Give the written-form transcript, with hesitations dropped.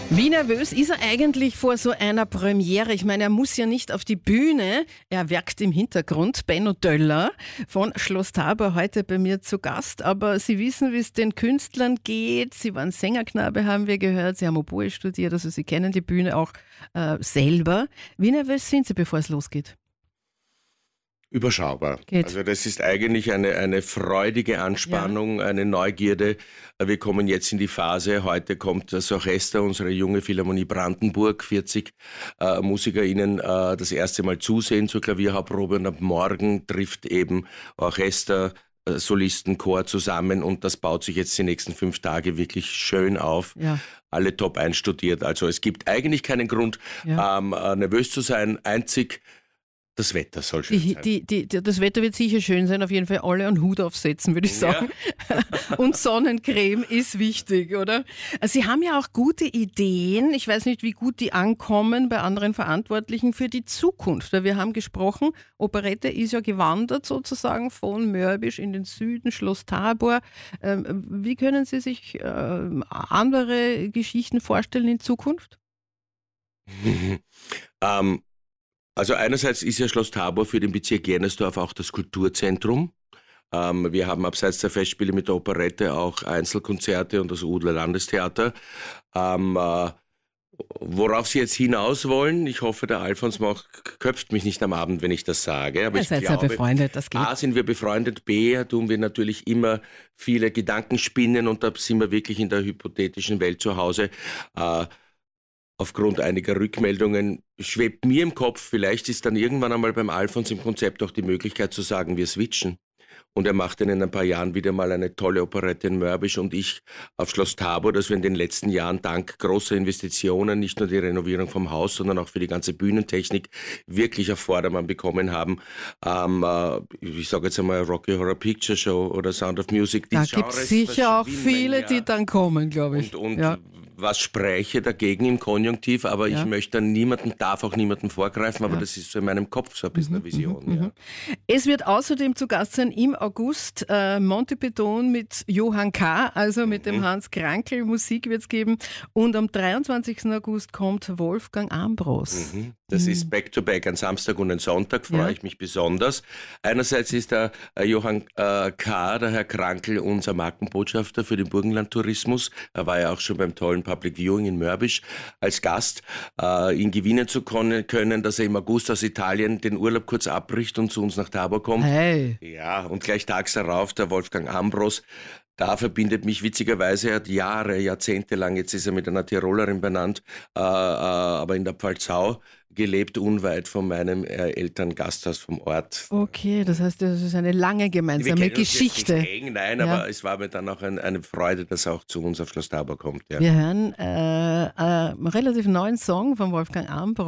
Wie nervös ist er eigentlich vor so einer Premiere? Ich meine, er muss ja nicht auf die Bühne. Er werkt im Hintergrund. Benno Döller von Schloss Tabor heute bei mir zu Gast. Aber Sie wissen, wie es den Künstlern geht. Sie waren Sängerknabe, haben wir gehört. Sie haben Oboe studiert, also Sie kennen die Bühne auch selber. Wie nervös sind Sie, bevor es losgeht? Überschaubar. Geht. Also das ist eigentlich eine freudige Anspannung, eine Neugierde. Wir kommen jetzt in die Phase, heute kommt das Orchester, unsere junge Philharmonie Brandenburg, 40 MusikerInnen das erste Mal zusehen zur Klavierhauptprobe und ab morgen trifft eben Orchester, Solisten, Chor zusammen und das baut sich jetzt die nächsten 5 Tage wirklich schön auf. Ja. Alle top einstudiert. Also es gibt eigentlich keinen Grund, nervös zu sein, einzig das Wetter soll schön sein. Das Wetter wird sicher schön sein, auf jeden Fall alle einen Hut aufsetzen, würde ich sagen. Ja. Und Sonnencreme ist wichtig, oder? Sie haben ja auch gute Ideen, ich weiß nicht, wie gut die ankommen bei anderen Verantwortlichen für die Zukunft. Weil wir haben gesprochen, Operette ist ja gewandert sozusagen von Mörbisch in den Süden, Schloss Tabor. Wie können Sie sich andere Geschichten vorstellen in Zukunft? Also einerseits ist ja Schloss Tabor für den Bezirk Jennersdorf auch das Kulturzentrum. Wir haben abseits der Festspiele mit der Operette auch Einzelkonzerte und das Udler Landestheater. Worauf Sie jetzt hinaus wollen, ich hoffe, der Alfons köpft mich nicht am Abend, wenn ich das sage. Aber Ihr seid ja befreundet, das geht. A, sind wir befreundet, B, tun wir natürlich immer viele Gedanken spinnen und da sind wir wirklich in der hypothetischen Welt zu Hause. Aufgrund einiger Rückmeldungen schwebt mir im Kopf, vielleicht ist dann irgendwann einmal beim Alfons im Konzept auch die Möglichkeit zu sagen, wir switchen. Und er macht dann in ein paar Jahren wieder mal eine tolle Operette in Mörbisch und ich auf Schloss Tabor, dass wir in den letzten Jahren dank großer Investitionen, nicht nur die Renovierung vom Haus, sondern auch für die ganze Bühnentechnik wirklich auf Vordermann bekommen haben. Ich sage jetzt einmal Rocky Horror Picture Show oder Sound of Music. Da gibt es sicher auch viele, die dann kommen, glaube ich. Und was spräche dagegen im Konjunktiv, aber ich möchte darf auch niemandem vorgreifen, aber das ist so in meinem Kopf so ein bisschen eine Vision. Ja. Es wird außerdem zu Gast sein im August Monty Python mit Johann K., also mit dem Hans Krankl, Musik wird es geben und am 23. August kommt Wolfgang Ambros. Das ist Back-to-Back, ein Samstag und ein Sonntag, freue ich mich besonders. Einerseits ist der Johann K., der Herr Krankl, unser Markenbotschafter für den Burgenland-Tourismus. Er war ja auch schon beim tollen Public Viewing in Mörbisch als Gast. Ihn gewinnen zu können, dass er im August aus Italien den Urlaub kurz abbricht und zu uns nach Tabor kommt. Hey. Ja, und gleich tags darauf der Wolfgang Ambros. Da verbindet mich witzigerweise, er hat Jahrzehnte lang, jetzt ist er mit einer Tirolerin benannt, aber in der Pfalzau gelebt, unweit von meinem Elterngasthaus vom Ort. Okay, das heißt, das ist eine lange gemeinsame Geschichte. Nicht eng, nein, aber es war mir dann auch eine Freude, dass er auch zu uns auf Schloss Tabor kommt. Ja. Wir hören einen relativ neuen Song von Wolfgang Ambros.